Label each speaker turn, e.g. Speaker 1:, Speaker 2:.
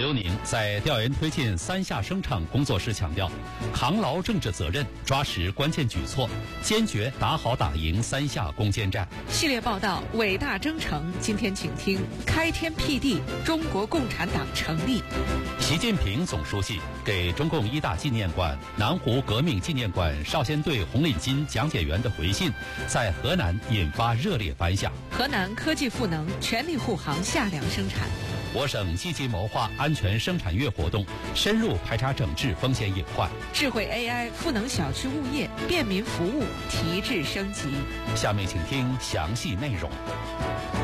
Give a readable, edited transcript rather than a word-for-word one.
Speaker 1: 刘宁在调研推进三下生产工作时强调，扛牢政治责任，抓实关键举措，坚决打好打赢三下攻坚战。
Speaker 2: 系列报道《伟大征程》，今天请听开天辟地，中国共产党成立。
Speaker 1: 习近平总书记给中共一大纪念馆南湖革命纪念馆少先队红领巾讲解员的回信，在河南引发热烈反响。
Speaker 2: 河南科技赋能全力护航夏粮生产。
Speaker 1: 我省积极谋划安全生产月活动，深入排查整治风险隐患。
Speaker 2: 智慧 AI 赋能小区物业，便民服务提质升级。
Speaker 1: 下面请听详细内容。